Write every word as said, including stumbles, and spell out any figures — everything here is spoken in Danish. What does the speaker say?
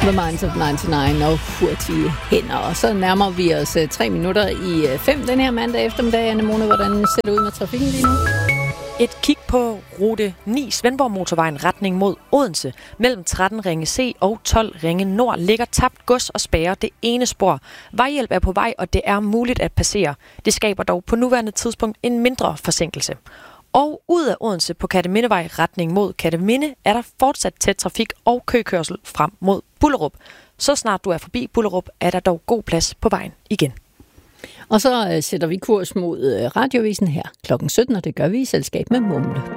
The Minds of nioghalvfems og hurtige hænder. Og så nærmer vi os tre minutter i fem den her mandag eftermiddag. Anne-Mone, hvordan ser det ud med trafikken lige nu? Et kig på rute ni Svendborg Motorvejen retning mod Odense. Mellem tretten Ringe C og tolv Ringe Nord ligger tabt gods og spærrer det ene spor. Vejhjælp er på vej, og det er muligt at passere. Det skaber dog på nuværende tidspunkt en mindre forsinkelse. Og ud af Odense på Kattemindevej retning mod Katteminde er der fortsat tæt trafik og køkørsel frem mod Bullerup. Så snart du er forbi Bullerup, er der dog god plads på vejen igen. Og så sætter vi kurs mod Radioavisen her klokken sytten, og det gør vi i selskab med Mumle.